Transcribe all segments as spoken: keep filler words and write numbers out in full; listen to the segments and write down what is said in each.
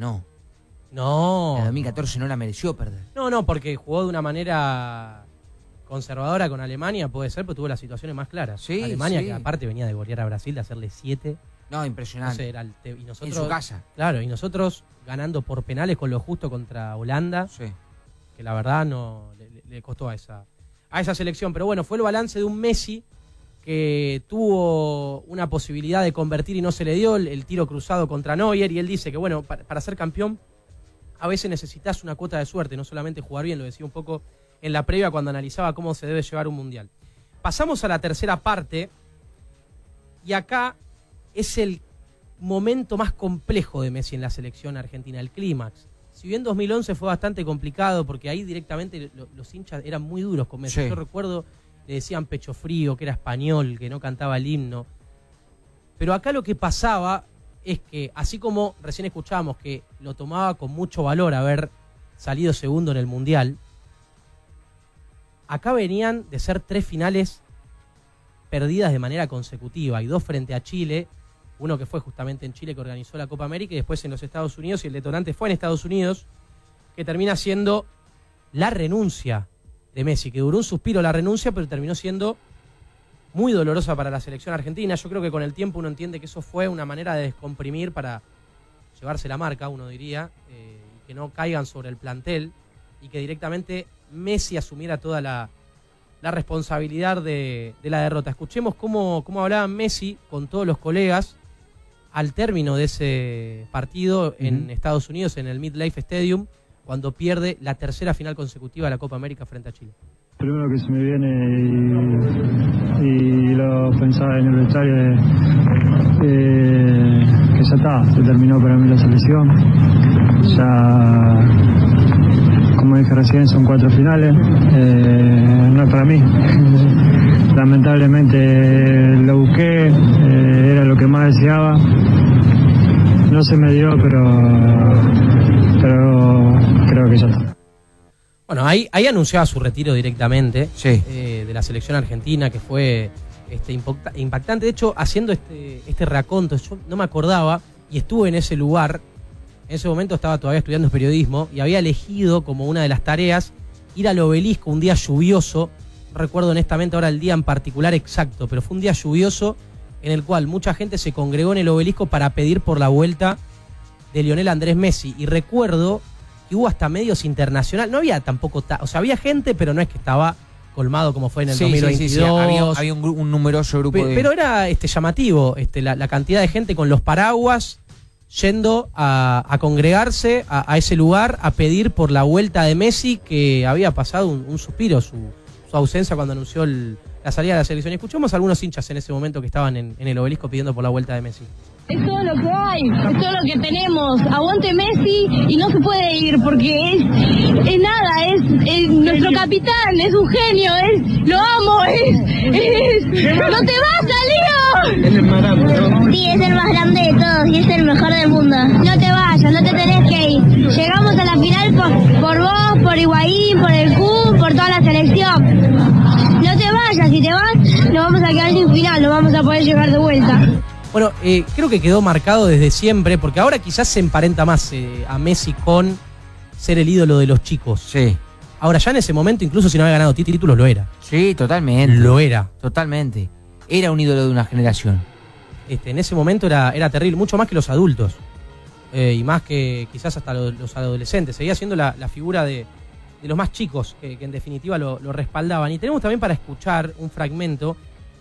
no. No. En dos mil catorce no la mereció perder. No, no, porque jugó de una manera conservadora con Alemania, puede ser, pero tuvo las situaciones más claras. Sí, Alemania, sí. que aparte venía de golear a Brasil, de hacerle siete. No, impresionante. No sé, era el te- y nosotros, en su casa. Claro, y nosotros ganando por penales con lo justo contra Holanda, Sí. que la verdad no le, le costó a esa, a esa selección. Pero bueno, fue el balance de un Messi que tuvo una posibilidad de convertir y no se le dio, el, el tiro cruzado contra Neuer, y él dice que bueno, para, para ser campeón a veces necesitas una cuota de suerte, no solamente jugar bien, lo decía un poco en la previa cuando analizaba cómo se debe llevar un mundial. Pasamos a la tercera parte, y acá es el momento más complejo de Messi en la selección argentina, el clímax. Si bien dos mil once fue bastante complicado, porque ahí directamente lo, los hinchas eran muy duros con Messi. Sí. Yo recuerdo, le decían pecho frío, que era español, que no cantaba el himno. Pero acá lo que pasaba es que, así como recién escuchábamos que lo tomaba con mucho valor haber salido segundo en el Mundial, acá venían de ser tres finales perdidas de manera consecutiva, y dos frente a Chile, uno que fue justamente en Chile, que organizó la Copa América, y después en los Estados Unidos, y el detonante fue en Estados Unidos, que termina siendo la renuncia de Messi, que duró un suspiro la renuncia, pero terminó siendo muy dolorosa para la selección argentina. Yo creo que con el tiempo uno entiende que eso fue una manera de descomprimir para llevarse la marca, uno diría, eh, y que no caigan sobre el plantel, y que directamente Messi asumiera toda la, la responsabilidad de, de la derrota. Escuchemos cómo, cómo hablaba Messi con todos los colegas al término de ese partido en uh-huh. Estados Unidos, en el MetLife Stadium, cuando pierde la tercera final consecutiva de la Copa América frente a Chile. Primero que se me viene y, y lo pensaba en el vestuario de, eh, que ya está, se terminó para mí la selección. Ya, como dije recién, son cuatro finales, eh, no es para mí. Lamentablemente lo busqué, eh, era lo que más deseaba. No se me dio, pero, pero creo que ya está. Bueno, ahí, ahí anunciaba su retiro directamente sí. eh, de la selección argentina, que fue este, impactante. De hecho, haciendo este, este raconto, yo no me acordaba, y estuve en ese lugar. En ese momento estaba todavía estudiando periodismo y había elegido como una de las tareas ir al Obelisco un día lluvioso. No recuerdo honestamente ahora el día en particular exacto, pero fue un día lluvioso en el cual mucha gente se congregó en el Obelisco para pedir por la vuelta de Lionel Andrés Messi. Y recuerdo que hubo hasta medios internacionales, no había tampoco, ta- o sea, había gente, pero no es que estaba colmado como fue en el sí, dos mil veintidós. Sí, sí, sí. Había, había un, un numeroso grupo Pe- de... Pero era este, llamativo este, la, la cantidad de gente con los paraguas yendo a, a congregarse a, a ese lugar a pedir por la vuelta de Messi, que había pasado un, un suspiro su, su ausencia cuando anunció el, la salida de la selección. Escuchamos a algunos hinchas en ese momento que estaban en, en el Obelisco pidiendo por la vuelta de Messi. Es todo lo que hay, es todo lo que tenemos. Aguante Messi y no se puede ir porque es, es nada, es, es nuestro capitán, es un genio, es lo amo, es, es ¡no te vas, Lío! Es el más grande, ¿no? Sí, es el más grande de todos y es el mejor del mundo. No te vayas, no te tenés que ir. Llegamos a la final por, por vos, por Higuaín, por el Q, por toda la selección. No te vayas, si te vas, nos vamos a quedar sin final, no vamos a poder llegar de vuelta. Bueno, eh, creo que quedó marcado desde siempre, porque ahora quizás se emparenta más eh, a Messi con ser el ídolo de los chicos. Sí. Ahora, ya en ese momento, incluso si no había ganado títulos, lo era. Sí, totalmente. Lo era. Totalmente. Era un ídolo de una generación. Este, en ese momento era, era terrible, mucho más que los adultos. Eh, y más que quizás hasta los, los adolescentes. Seguía siendo la, la figura de, de los más chicos, que, que en definitiva lo, lo respaldaban. Y tenemos también para escuchar un fragmento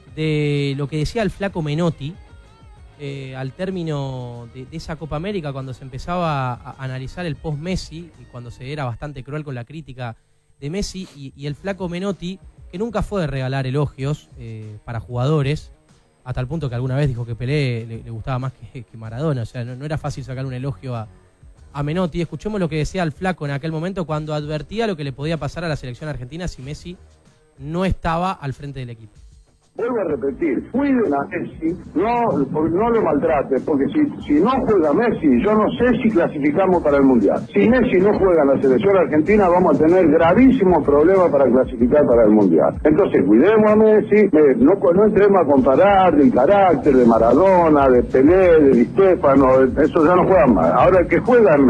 de lo que decía el flaco Menotti, Eh, al término de, de esa Copa América, cuando se empezaba a, a analizar el post-Messi y cuando se era bastante cruel con la crítica de Messi, y, y el flaco Menotti, que nunca fue de regalar elogios eh, para jugadores, a tal punto que alguna vez dijo que Pelé le, le gustaba más que, que Maradona. O sea, no, no era fácil sacar un elogio a, a Menotti. Escuchemos lo que decía el flaco en aquel momento cuando advertía lo que le podía pasar a la selección argentina si Messi no estaba al frente del equipo. Vuelvo a repetir, cuiden a Messi, no, no lo maltrate, porque si, si no juega Messi, yo no sé si clasificamos para el Mundial. Si Messi no juega en la selección argentina, vamos a tener gravísimos problemas para clasificar para el Mundial. Entonces, cuidemos a Messi, eh, no, no entremos a comparar del carácter de Maradona, de Pelé, de Di Stéfano, eso ya no juegan más. Ahora el que juega es Messi.